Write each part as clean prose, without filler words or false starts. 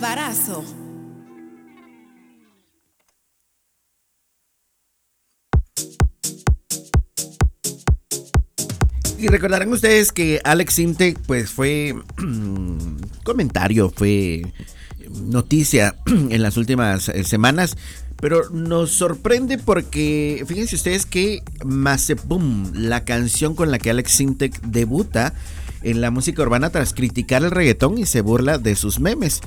embarazo. Y recordarán ustedes que Alex Sintek pues fue comentario, fue noticia en las últimas semanas, pero nos sorprende porque fíjense ustedes que Mazepum, la canción con la que Alex Sintek debuta en la música urbana tras criticar el reggaetón y se burla de sus memes.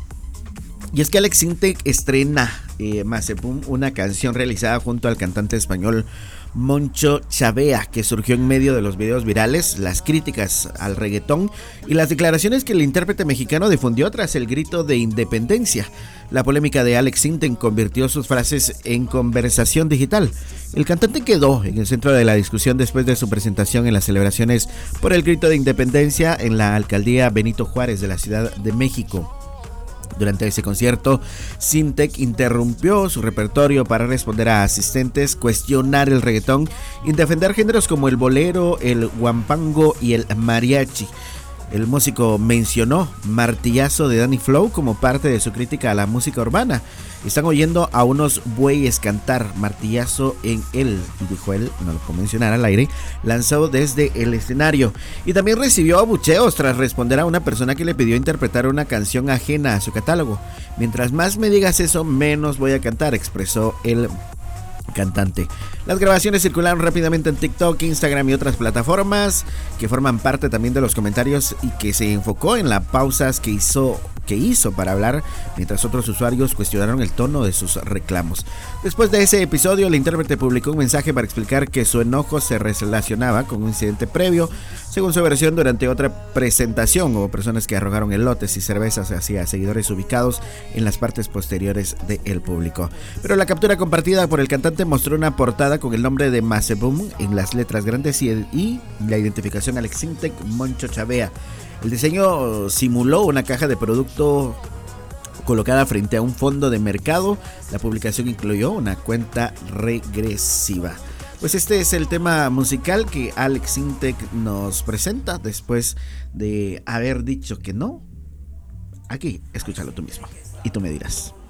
Y es que Alex Sintek estrena Mazepum, una canción realizada junto al cantante español Moncho Chavea, que surgió en medio de los videos virales, las críticas al reggaetón y las declaraciones que el intérprete mexicano difundió tras el grito de independencia. La polémica de Alex Sintek convirtió sus frases en conversación digital. El cantante quedó en el centro de la discusión después de su presentación en las celebraciones por el grito de independencia en la alcaldía Benito Juárez de la Ciudad de México. Durante ese concierto, Sintek interrumpió su repertorio para responder a asistentes, cuestionar el reggaetón y defender géneros como el bolero, el guampango y el mariachi. El músico mencionó Martillazo de Danny Flow como parte de su crítica a la música urbana. Están oyendo a unos bueyes cantar martillazo en él, dijo él, no lo puedo mencionar al aire, lanzado desde el escenario. Y también recibió abucheos tras responder a una persona que le pidió interpretar una canción ajena a su catálogo. Mientras más me digas eso, menos voy a cantar, expresó el cantante. Las grabaciones circularon rápidamente en TikTok, Instagram y otras plataformas que forman parte también de los comentarios y que se enfocó en las pausas que hizo para hablar, mientras otros usuarios cuestionaron el tono de sus reclamos. Después de ese episodio, el intérprete publicó un mensaje para explicar que su enojo se relacionaba con un incidente previo. Según su versión, durante otra presentación hubo personas que arrojaron elotes y cervezas hacia seguidores ubicados en las partes posteriores del público. Pero la captura compartida por el cantante mostró una portada con el nombre de Mazepum en las letras grandes y la identificación Alex Sintek Moncho Chavea. El diseño simuló una caja de producto colocada frente a un fondo de mercado. La publicación incluyó una cuenta regresiva. Pues este es el tema musical que Alex Sintek nos presenta después de haber dicho que no. Aquí, escúchalo tú mismo y tú me dirás.